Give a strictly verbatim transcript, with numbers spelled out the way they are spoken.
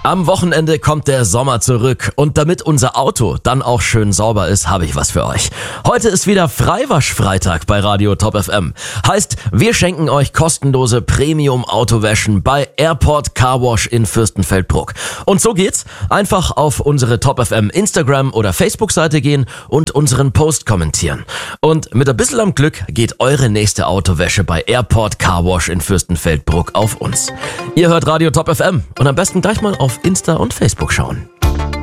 Am Wochenende kommt der Sommer zurück und damit unser Auto dann auch schön sauber ist, habe ich was für euch. Heute ist wieder Freiwaschfreitag bei Radio Top F M. Heißt, wir schenken euch kostenlose Premium-Autowäschen bei Airport Car Wash in Fürstenfeldbruck. Und so geht's. Einfach auf unsere Top F M Instagram- oder Facebook-Seite gehen und unseren Post kommentieren. Und mit ein bisschen am Glück geht eure nächste Autowäsche bei Airport Car Wash in Fürstenfeldbruck auf uns. Ihr hört Radio Top F M und am besten gleich mal auf Insta und Facebook schauen.